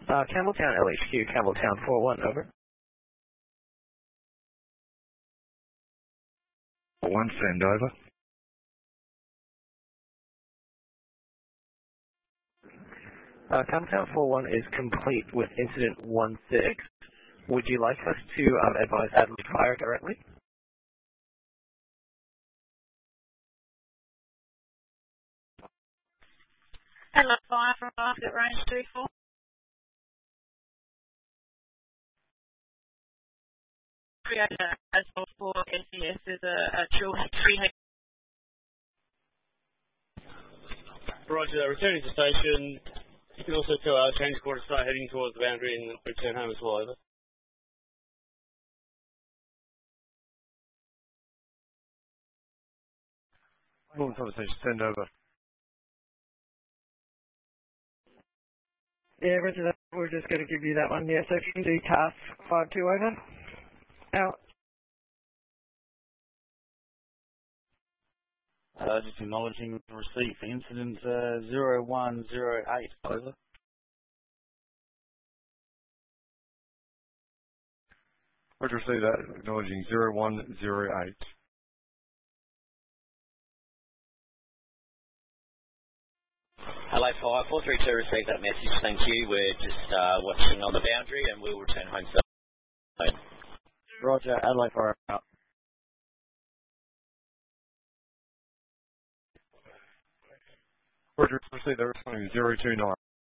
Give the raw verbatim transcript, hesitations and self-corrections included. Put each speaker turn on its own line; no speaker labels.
Uh, Campbelltown L H Q, Campbelltown four one, over.
One, send over.
Uh, Campbelltown four one is complete with incident one six. Would you like us to um, advise Adelaide Fire directly?
Adelaide Fire from Basket Range two four. Creator as well for S E S is a, a tree tree.
Roger, returning to station. You can also tell our change quarter start heading towards the boundary and return home as well, over.
One conversation, send over.
Yeah, Roger that. We're just going to give you that one. Yeah, so if you can do task five two, over. Out.
Uh, just acknowledging receipt for incident uh, zero one zero eight, over.
Roger, see that, acknowledging zero one zero eight.
Hello, Fire four three two, received that message, thank you. We're just uh, watching on the boundary and we'll return home soon.
Roger, Adelaide Fire out.
Roger, see that, responding zero two nine.